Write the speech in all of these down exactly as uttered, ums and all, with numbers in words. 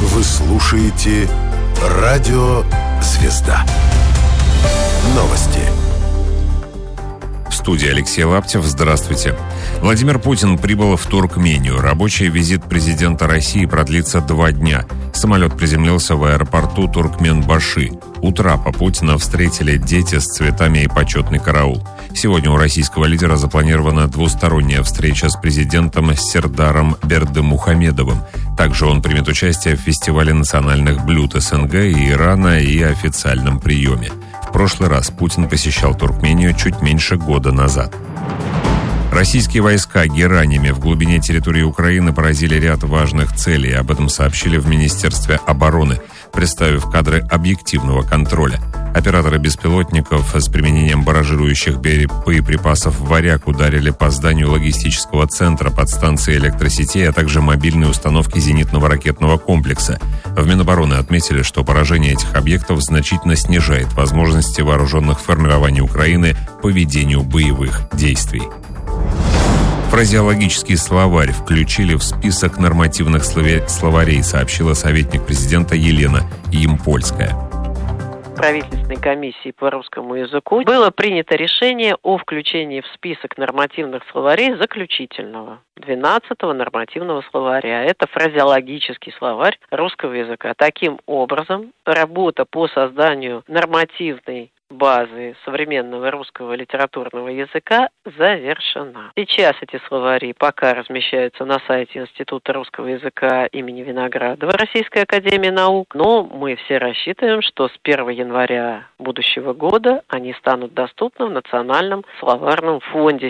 Вы слушаете «Радио Звезда». Новости. В студии Алексей Лаптев. Здравствуйте. Владимир Путин прибыл в Туркмению. Рабочий визит президента России продлится два дня. Самолет приземлился в аэропорту Туркменбаши. У трапа Путина встретили дети с цветами и почетный караул. Сегодня у российского лидера запланирована двусторонняя встреча с президентом Сердаром Бердымухамедовым. Также он примет участие в фестивале национальных блюд СНГ и Ирана и официальном приеме. В прошлый раз Путин посещал Туркмению чуть меньше года назад. Российские войска геранями в глубине территории Украины поразили ряд важных целей. Об этом сообщили в Министерстве обороны, представив кадры объективного контроля. Операторы беспилотников с применением барражирующих боеприпасов «Варяг» ударили по зданию логистического центра, подстанции электросетей, а также мобильной установки зенитного ракетного комплекса. В Минобороны отметили, что поражение этих объектов значительно снижает возможности вооруженных формирований Украины по ведению боевых действий. Фразеологический словарь включили в список нормативных словарей, сообщила советник президента Елена Ямпольская. Правительственной комиссии по русскому языку было принято решение о включении в список нормативных словарей заключительного, двенадцатого нормативного словаря. Это фразеологический словарь русского языка. Таким образом, работа по созданию нормативной базы современного русского литературного языка завершена. Сейчас эти словари пока размещаются на сайте Института русского языка имени Виноградова Российской академии наук, но мы все рассчитываем, что с первого января будущего года они станут доступны в Национальном словарном фонде.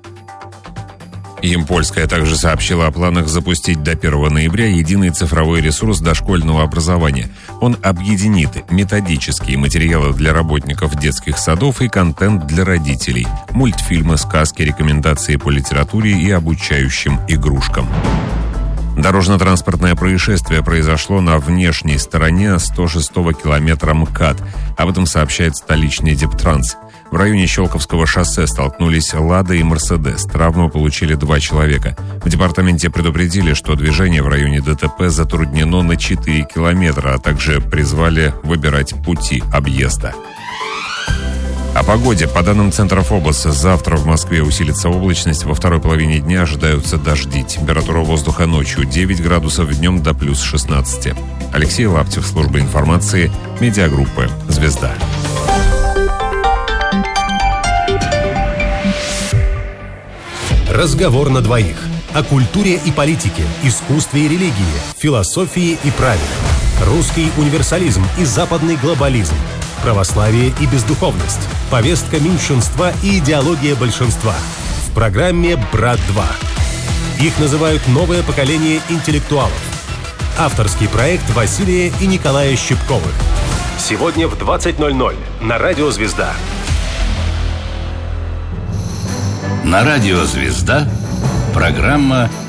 Ямпольская также сообщила о планах запустить до первого ноября единый цифровой ресурс дошкольного образования. Он объединит методические материалы для работников детских садов и контент для родителей, мультфильмы, сказки, рекомендации по литературе и обучающим игрушкам. Дорожно-транспортное происшествие произошло на внешней стороне сто шестого километра МКАД. Об этом сообщает столичный Дептранс. В районе Щелковского шоссе столкнулись «Лада» и «Мерседес». Травму получили два человека. В департаменте предупредили, что движение в районе ДТП затруднено на четыре километра, а также призвали выбирать пути объезда. О погоде. По данным Центра ФОБОС, завтра в Москве усилится облачность. Во второй половине дня ожидаются дожди. Температура воздуха ночью девять градусов, днем до плюс шестнадцать. Алексей Лаптев, служба информации, медиагруппы «Звезда». Разговор на двоих. О культуре и политике, искусстве и религии, философии и праве. Русский универсализм и западный глобализм. Православие и бездуховность. Повестка меньшинства и идеология большинства. В программе «Брат-два». Их называют новое поколение интеллектуалов. Авторский проект Василия и Николая Щипковых. Сегодня в двадцать ноль ноль на Радио Звезда. На Радио Звезда программа